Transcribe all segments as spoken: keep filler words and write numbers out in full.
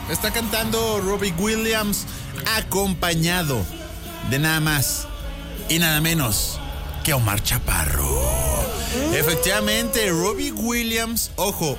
está cantando Robbie Williams acompañado de nada más y nada menos que Omar Chaparro. Mm. Efectivamente, Robbie Williams, ojo,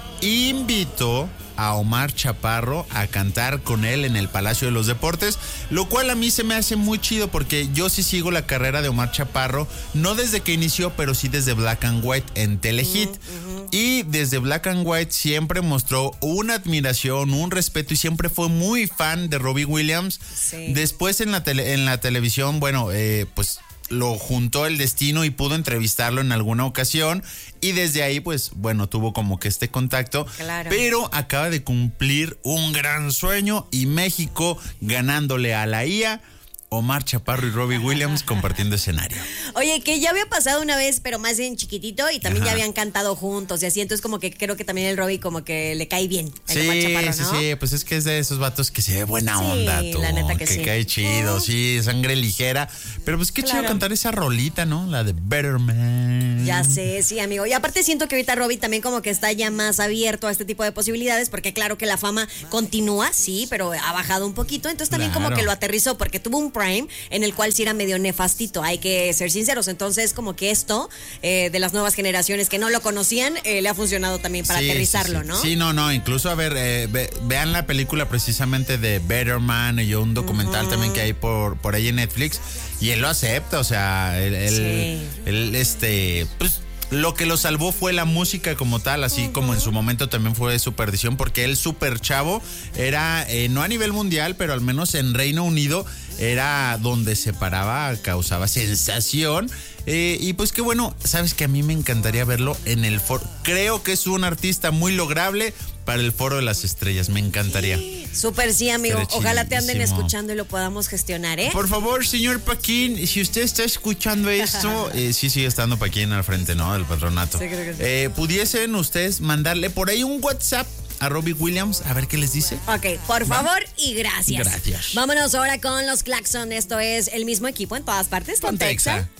invitó a Omar Chaparro a cantar con él en el Palacio de los Deportes, lo cual a mí se me hace muy chido porque yo sí sigo la carrera de Omar Chaparro, no desde que inició, pero sí desde Black and White en Telehit. Uh-huh, uh-huh. Y desde Black and White siempre mostró una admiración, un respeto y siempre fue muy fan de Robbie Williams. Sí. Después en la, tele, en la televisión, bueno, eh, pues lo juntó el destino y pudo entrevistarlo en alguna ocasión y desde ahí pues bueno tuvo como que este contacto, claro. Pero acaba de cumplir un gran sueño y México ganándole a la I A. Omar Chaparro y Robbie Williams compartiendo escenario. Oye, que ya había pasado una vez, pero más en chiquitito, y también Ajá. ya habían cantado juntos y así, entonces como que creo que también el Robbie como que le cae bien. El sí, Omar Chaparro, sí, ¿no? sí, pues es que es de esos vatos que se ve buena sí, onda, tú, la neta que, que sí. cae chido, oh. sí, sangre ligera, pero pues qué claro. chido cantar esa rolita, ¿no? La de Better Man. Ya sé, sí, amigo. Y aparte siento que ahorita Robbie también como que está ya más abierto a este tipo de posibilidades, porque claro que la fama continúa, sí, pero ha bajado un poquito, entonces también claro. como que lo aterrizó, porque tuvo un prime en el cual sí era medio nefastito, hay que ser sinceros. Entonces como que esto eh, de las nuevas generaciones que no lo conocían eh, le ha funcionado también para sí, aterrizarlo, sí, sí. ¿no? Sí, no, no, incluso a ver, eh, ve, vean la película precisamente de Better Man y un documental uh-huh. también que hay por, por ahí en Netflix y él lo acepta, o sea, él, él, sí. él este, pues lo que lo salvó fue la música como tal, así uh-huh. como en su momento también fue su perdición, porque él súper chavo era, eh, no a nivel mundial, pero al menos en Reino Unido era donde se paraba, causaba sensación. Eh, y pues qué bueno, sabes que a mí me encantaría verlo en el foro. Creo que es un artista muy lograble para el Foro de las Estrellas, me encantaría. Sí, súper sí, amigo. Ojalá te anden escuchando y lo podamos gestionar, ¿eh? Por favor, señor Paquín, si usted está escuchando esto, eh, sí sigue estando Paquín al frente, ¿no? Del patronato. Sí, creo que sí. Eh, ¿pudiesen ustedes mandarle por ahí un WhatsApp a Robbie Williams, a ver qué les dice? Ok, por favor y gracias. Gracias. Vámonos ahora con los Claxon. Esto es el mismo equipo en todas partes. Con Texa.